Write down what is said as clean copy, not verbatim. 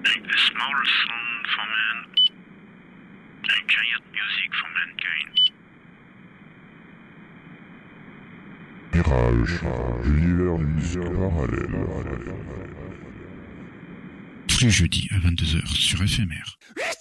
A small sound for man, a giant music for mankind. Mirage, l'univers musique parallèle. Tous les jeudis à 22h sur FMR.